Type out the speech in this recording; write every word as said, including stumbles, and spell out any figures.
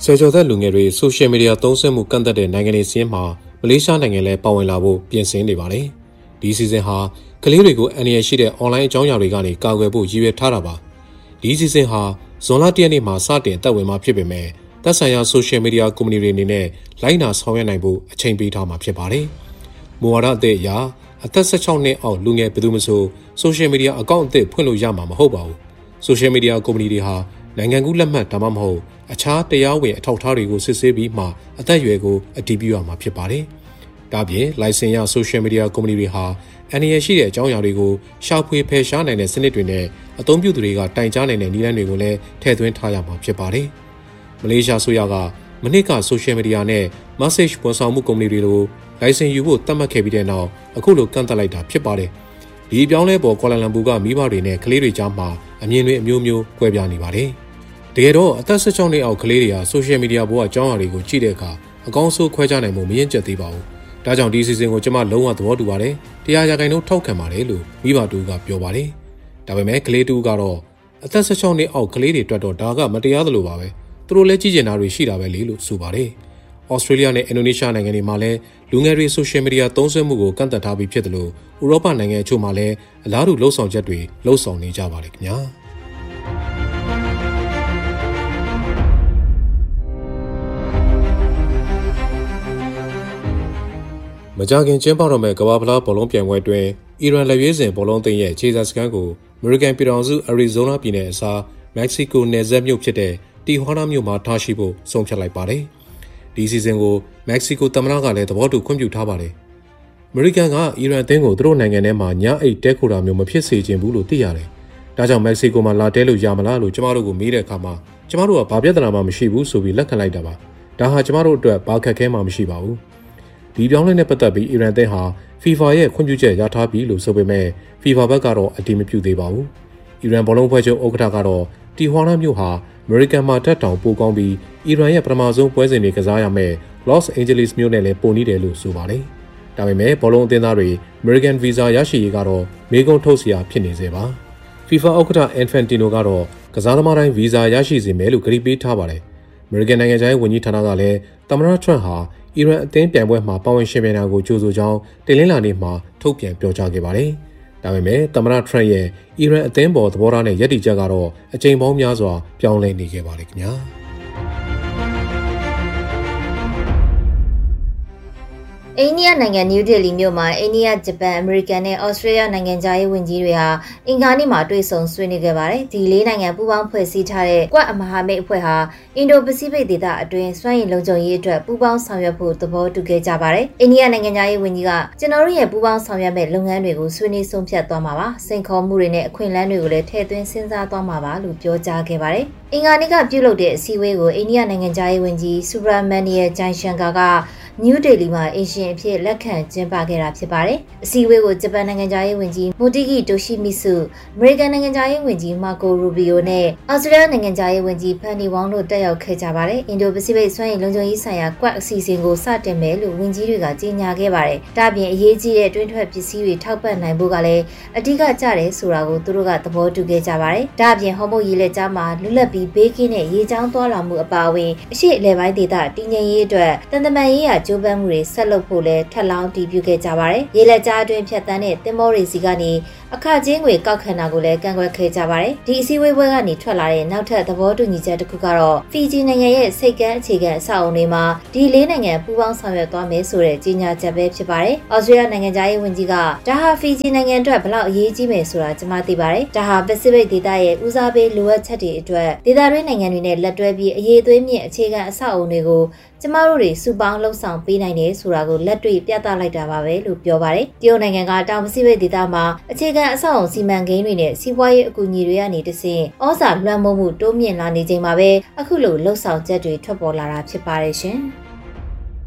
ဆယ်ကျော်သက်လူငယ်တွေဆိုရှယ်မီဒီယာသုံးစွဲမှုကန့်သတ်တဲ့နိုင်ငံတွေစီးမှာမလေးရှားနိုင်ငံလည်းပါဝင်လာဖို့ပြင်ဆင်နေပါတယ်။ဒီစီစဉ်ဟာကလေးတွေကိုအန္တရာယ်ရှိတဲ့အွန်လိုင်းအကြောင်းအရာတွေကနေကာကွယ်ဖို့ရည်ရွယ်ထားတာပါ။ဒီစီစဉ်ဟာဇွန်လတရက်နေ့မှာစတင်အသက်ဝင်မှာဖြစ်ပေမဲ့သက်ဆိုင်ရာဆိုရှယ်မီဒီယာကုမ္ပဏီတွေအနေနဲ့လိုက်နာဆောင်ရွက်နိုင်ဖို့အချိန်ပေးထားမှာဖြစ်ပါတယ်။မူဝါဒအသစ်အရအသက်၁၆နှစ်အောက်လူငယ်ဘယ်သူမှဆိုဆိုရှယ်မီဒီယာအကောင့်အသစ်ဖွင့်လို့ရမှာမဟုတ်ပါဘူး။ဆိုရှယ်မီဒီယာကုမ္ပဏီတွေဟာနိုင်ငံကူးလက်မှတ်ဒါမှမဟုတ်အခြားတရားဝင်အထောက်အထားတွေကိုစစ်ဆေးပြီးမှအသက်အရွယ်ကိုအတည်ပြုရမှာဖြစ်ပါတယ်။ဒါပြင်လိုင်စင်ရဆိုရှယ်မီဒီယာကုမ္ပဏီတွေဟာအန္တရာယ်ရှိတဲ့အကြောင်းအရာတွေကိုရှာဖွေဖယ်ရှားနိုင်တဲ့စနစ်တွေနဲ့အသုံးပြုသူတွေကတိုင်ကြားနိုင်တဲ့နည်းလမ်းတွေကိုလည်းထည့်သွင်းထားရမှာဖြစ်ပါတယ်။မလေးရှားဆိုရကမနစ်ကဆိုရှယ်မီဒီယာနဲ့ message ဝန်ဆောင်မှုကုမ္ပဏီတွေကိုလိုင်စင်ယူဖို့သတ်မှတ်ခဲ့ပြီးတဲ့နောက်အခုလိုကန့်သတ်လိုက်တာဖြစ်ပါတယ်။ဒီအပြောင်းလဲပေါ်ကွာလာလမ်ပူကမိဘတွေနဲ့ကလေးတွေကြားမှာအမြင်တွေအမျိုးမျိုးကွဲပြားနေပါတယ်။တကယ်တော့အသက်၁၆နှစ်အောက်ကလေးတွေကဆိုရှယ်မီဒီယာပေါ်ကအကြောင်းအရာတွေကိုကြည့်တဲ့အခါအကောင်းဆုံးခွဲခြားနိုင်မှုမရင်ကျက်သေးပါဘူး။ဒါကြောင့်ဒီစီစဉ်ကိုကျွန်မလုံးဝသဘောတူပါတယ်။တရားရာခိုင်နှုန်းထောက်ခံပါတယ်လို့မိဘတူကပြောပါတယ်။ဒါပေမဲ့ကလေးတူကတော့အသက်၁၆နှစ်အောက်ကလေးတွေအတွက်တော့ဒါကမတရားသလိုပါပဲ။သူတို့လည်းကြည့်ကျင်တာတွေရှိတာပဲလေလို့ဆိုပါတယ်။ဩစတြေးလျနဲ့အင်ဒိုနီးရှားနိုင်ငံတွေမှာလည်းလူငယ်တွေဆိုရှယ်မီဒီယာသုံးစွဲမှုကိုကန့်သတ်ထားပြီးဖြစ်တယ်လို့ဥရောပနိုင်ငံအချို့မှာလည်းအလားတူလှုံ့ဆော်ချက်တွေလှုံ့ဆော်နေကြပါတယ်ခင်ဗျာ။မကြခင်ကျင်းပတော့မဲ့ကမ္ဘာဖလားဘောလုံးပြိုင်ပွဲတွင်အီရန်လက်ရွေးစင်ဘောလုံးသင်းရဲ့ခြေစပ်စခန်းကိုအမေရိကန်ပြည်ထောင်စုအရီဇိုနာပြည်နယ်အစားမက္ကဆီကိုနယ်စပ်မြို့ဖြစ်တဲ့တီဟွာနာမြို့မှာထားရှိဖို့ဆုံးဖြတ်လိုက်ပါတယ်။ဒီစီစဉ်ကိုမက္ကဆီကိုသမ္မတကလည်းသဘောတူခွင့်ပြုထားပါတယ်။အမေရိကန်ကအီရန်အသင်းကိုသူတို့နိုင်ငံထဲမှာညအိတ်တဲခိုတာမျိုးမဖြစ်စေချင်ဘူးလို့သိရတယ်။ဒါကြောင့်မက္ကဆီကိုမှာလာတဲလို့ရမလားလို့ကျမတို့ကိုမေးတဲ့အခါမှာကျမတို့ကဘာပြဿနာမှမရှိဘူးဆိုပြီးလက်ခံလိုက်တာပါ။ဒါဟာကျမတို့အတွက်ဘာခက်ခဲမှမရှိပါဘူး။ဒီပြောင်းလဲနဲ့ပတ်သက်ပြီးအီရန်သင်းဟာ FIFA ရဲ့ခွင့်ပြုချက်ရထားပြီလို့ဆိုပေမဲ့ FIFA ဘက်ကတော့အတည်မပြုသေးပါဘူး။အီရန်ဘောလုံးဖွဲ့ချုပ်ဥက္ကဋ္ဌကတော့တီဟွာနာမြို့ဟာအမေရိကန်မှာတက်တောင်ပိုကောင်းပြီးအီရန်ရဲ့ပထမဆုံးပွဲစဉ်တွေကစားရမယ် Los Angeles မြို့နဲ့လည်းပိုနေတယ်လို့ဆိုပါတယ်။ဒါပေမဲ့ဘောလုံးအသင်းသားတွေ American Visa ရရှိရေးကတော့မေးခွန်းထုတ်စရာဖြစ်နေသေးပါ။ FIFA ဥက္ကဋ္ဌ Infantino ကတော့ကစားသမားတိုင်း Visa ရရှိစေမယ်လို့ကြေညာပေးထားပါတယ်။ American နိုင်ငံခြားရေးဝန်ကြီးဌာနကလည်းသမ္မတ Trump ဟာအီရန်အသင်းပြိုင်ပွဲမှာပါဝင်ရှင်ပြိုင်တာကိုကြိုဆိုကြောင်းတင်လင်းလာနေ့မှာထုတ်ပြန်ပြောကြားခဲ့ပါတယ်။ဒါပေမဲ့သမ္မတ Trump ရဲ့အီရန်အသင်းပေါ်သဘောထားနဲ့ယက်တီချက်ကတော့အကြိမ်ပေါင်းများစွာပြောင်းလဲနေခဲ့ပါတယ်ခင်ဗျာ။အိန္ဒိယနိုင်ငံနယူးဒေလီမြို့မှာအိန္ဒိယဂျပန်အမေရိကန်နဲ့ဩစတြေးလျနိုင်ငံခြားရေးဝန်ကြီးတွေဟာအင်္ဂါနေ့မှာတွေ့ဆုံဆွေးနွေးခဲ့ပါတယ်။ဒီလေးနိုင်ငံပူးပေါင်းဖွဲ့စည်းထားတဲ့ကွတ်အမဟာမိတ်အဖွဲ့ဟာအင်ဒိုပစိဖိတ်ဒေသအတွင်းစွမ်းရည်လုံခြုံရေးအတွက်ပူးပေါင်းဆောင်ရွက်ဖို့သဘောတူခဲ့ကြပါတယ်။အိန္ဒိယနိုင်ငံခြားရေးဝန်ကြီးကကျွန်တော်တို့ရဲ့ပူးပေါင်းဆောင်ရွက်မဲ့လုပ်ငန်းတွေကိုဆွေးနွေးဆုံးဖြတ်သွားမှာပါ။စိန်ခေါ်မှုတွေနဲ့အခွင့်အလမ်းတွေကိုလည်းထည့်သွင်းစဉ်းစားသွားမှာပါလို့ပြောကြားခဲ့ပါတယ်။အင်္ဂါနေ့ကပြုလုပ်တဲ့အစည်းအဝေးကိုအိန္ဒိယနိုင်ငံခြားရေးဝန်ကြီးဆူဘရာမန်နီယာဂျိုင်ရှန်ကာကနယူးဒေလီမှာအင်ရှင်အဖြစ်လက်ခံကျင်းပခဲ့တာဖြစ်ပါတယ်။အစည်းအဝေးကိုဂျပန်နိုင်ငံခြားရေးဝန်ကြီးမိုတီဂီတိုရှိမီဆုအမေရိကန်နိုင်ငံခြားရေးဝန်ကြီးမာကိုရူဘီယိုနဲ့အော်စတြေးလျနိုင်ငံခြားရေးဝန်ကြီးဖန်နီဝေါင်းတို့တက်ရောက်ခဲ့ကြပါတယ်။အင်ဒိုပစိဖိတ်စွမ်းရည်လုံခြုံရေးဆိုင်ရာကွတ်အစီအစဉ်ကိုစတင်မယ်လို့ဝန်ကြီးတွေကကြေညာခဲ့ပါတယ်။ဒါ့အပြင်အရေးကြီးတဲ့တွင်းထွက်ပစ္စည်းတွေထောက်ပံ့နိုင်ဖို့ကလည်းအဓိကကျတယ်ဆိုတာကိုသူတို့ကသဘောတူခဲ့ကြပါတယ်။ဒါ့အပြင်ဟော်မုတ်ရေလက်ကြားမှာလွတ်လပ်ပြီးဘေးကင်းတဲ့ရေချောင်းသွားလာမှုအပါအဝင်အရှိအလဲပိုင်းဒေသတည်ငြိမ်ရေးအတွက်တန်တမာရေးရာကြိုးပမ်းမှုတွေဆက်လုပ်ဖို့လည်းထပ်လောင်းတည်ပြုခဲ့ကြပါတယ်။ရေလက်ကြားအတွင်းဖြတ်တန်းတဲ့သင်္ဘောတွေစီကနေအခကြေးငွေကောက်ခံတာကိုလည်းကန့်ကွက်ခဲ့ကြပါတယ်။ဒီအစည်းအဝေးပွဲကနေထွက်လာတဲ့နောက်ထပ်သဘောတူညီချက်တစ်ခုကတော့ဖီဂျီနိုင်ငံရဲ့စိတ်ကမ်းအခြေခံအဆောက်အုံတွေမှာဒီလေးနိုင်ငံပူးပေါင်းဆောင်ရွက်သွားမယ်ဆိုတဲ့ကြေညာချက်ပဲဖြစ်ပါတယ်။ဩစတြေးလျနိုင်ငံခြားရေးဝန်ကြီးကဒါဟာဖီဂျီနိုင်ငံအတွက်ဘယ်လောက်အရေးကြီးမယ်ဆိုတာကျွန်မသိပါတယ်။ဒါဟာပစိဖိတ်ဒေသရဲ့ဦးစားပေးလိုအပ်ချက်တွေအတွက်ဒေသတွင်းနိုင်ငံတွေနဲ့လက်တွဲပြီးအရေးသွေးမြင့်အခြေခံအဆောက်အုံတွေကိုကျမတို့တွေစုပေါင်းလှုပ်ဆောင်ပေးနိုင်တယ်ဆိုတာကိုလက်တွေ့ပြသလိုက်တာပါပဲလို့ပြောပါတယ်။တရုတ်နိုင်ငံကတောင်ပစိဖိတ်ဒေသမှာအခြေခံအဆောက်အုံစီမံကိန်းတွေနဲ့စီးပွားရေးအကူအညီတွေကနေတဆင့်ဩဇာလွှမ်းမိုးမှုတိုးမြင့်လာနေချိန်မှာပဲအခုလိုလှုပ်ဆောင်ချက်တွေထွက်ပေါ်လာတာဖြစ်ပါတယ်ရှင်။